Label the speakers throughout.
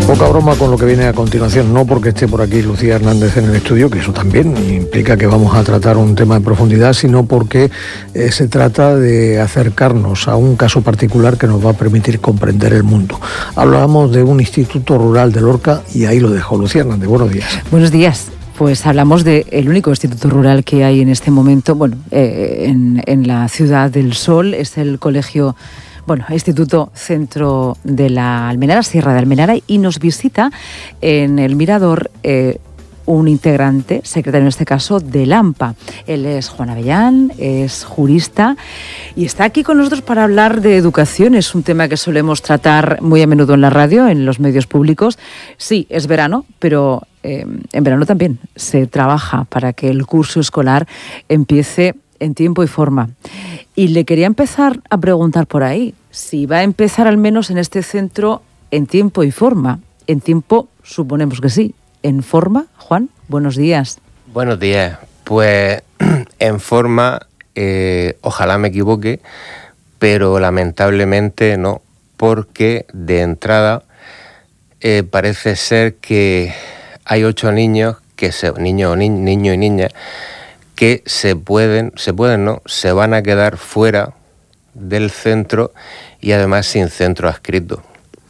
Speaker 1: Poca broma con lo que viene a continuación, no porque esté por aquí Lucía Hernández en el estudio, que eso también implica que vamos a tratar un tema en profundidad, sino porque se trata de acercarnos a un caso particular que nos va a permitir comprender el mundo. Hablábamos de un instituto rural de Lorca y ahí lo dejo. Lucía Hernández, buenos días.
Speaker 2: Buenos días. Pues hablamos del único instituto rural que hay en este momento, en la Ciudad del Sol. Es el colegio, Instituto Centro de la Almenara, Sierra de Almenara, y nos visita en el mirador un integrante, secretario en este caso, del AMPA. Él es Juan Avellán, es jurista y está aquí con nosotros para hablar de educación. Es un tema que solemos tratar muy a menudo en la radio, en los medios públicos. Sí, es verano, pero en verano también se trabaja para que el curso escolar empiece en tiempo y forma. Y le quería empezar a preguntar por ahí, si va a empezar al menos en este centro en tiempo y forma. En tiempo, suponemos que sí. ¿En forma? Juan, buenos días.
Speaker 3: Buenos días. Pues en forma, ojalá me equivoque, pero lamentablemente no, porque de entrada parece ser que hay 8 niños, niños y niñas, que se van a quedar fuera del centro y además sin centro adscrito.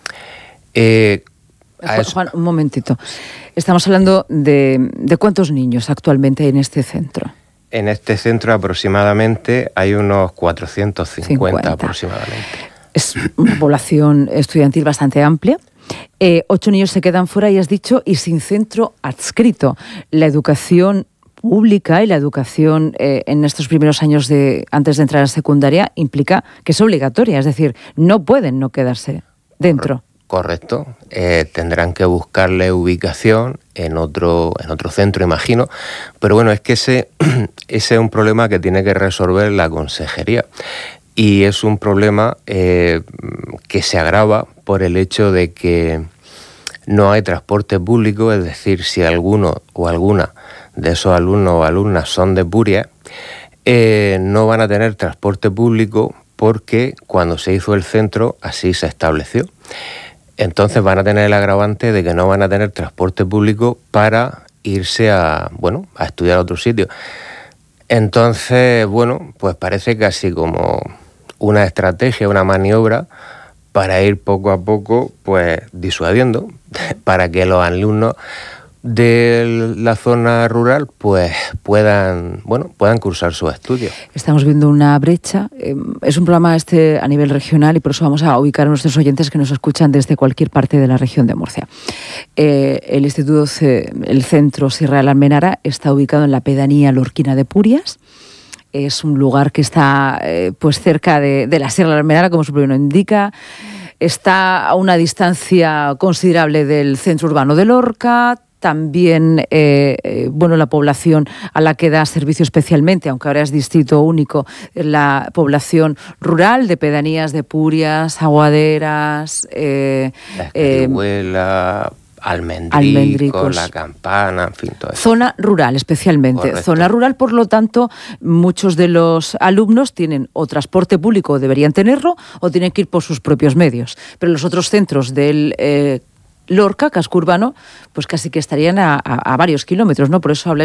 Speaker 2: Juan, un momentito. Estamos hablando de ¿cuántos niños actualmente hay en este centro?
Speaker 3: En este centro aproximadamente hay unos 450 aproximadamente.
Speaker 2: Es una población estudiantil bastante amplia. 8 niños se quedan fuera, y has dicho, y sin centro adscrito. La educación pública y la educación en estos primeros años antes de entrar a secundaria implica que es obligatoria, es decir, no pueden no quedarse dentro.
Speaker 3: Correcto. Tendrán que buscarle ubicación en otro centro, imagino. Pero bueno, es que ese es un problema que tiene que resolver la consejería. Y es un problema que se agrava por el hecho de que no hay transporte público, es decir, si alguno o alguna de esos alumnos o alumnas son de Puria, no van a tener transporte público porque cuando se hizo el centro así se estableció. Entonces van a tener el agravante de que no van a tener transporte público para irse a estudiar a otro sitio. Entonces, pues parece casi como una estrategia, una maniobra para ir poco a poco pues disuadiendo, para que los alumnos de la zona rural pues puedan cursar sus estudios.
Speaker 2: Estamos viendo una brecha. Es un programa a nivel regional y por eso vamos a ubicar a nuestros oyentes que nos escuchan desde cualquier parte de la región de Murcia. El centro Sierra de la Almenara está ubicado en la pedanía lorquina de Purias. Es un lugar que está cerca de la Sierra de la Almenara, como su propio nombre indica. Está a una distancia considerable del centro urbano de Lorca. También, la población a la que da servicio especialmente, aunque ahora es distrito único, la población rural de pedanías de Purias, Aguaderas,
Speaker 3: La Almendrico, La Campana, en fin, todo eso.
Speaker 2: Zona rural especialmente.
Speaker 3: Correcto.
Speaker 2: Zona rural, por lo tanto, muchos de los alumnos tienen o transporte público, deberían tenerlo, o tienen que ir por sus propios medios. Pero los otros centros del Lorca, casco urbano, pues casi que estarían a varios kilómetros, ¿no? Por eso habla